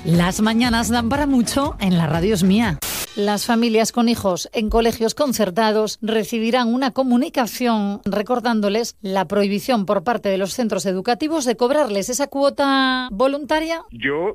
Las mañanas dan para mucho en la radio es mía. Las familias con hijos en colegios concertados recibirán una comunicación recordándoles la prohibición por parte de los centros educativos de cobrarles esa cuota voluntaria. Yo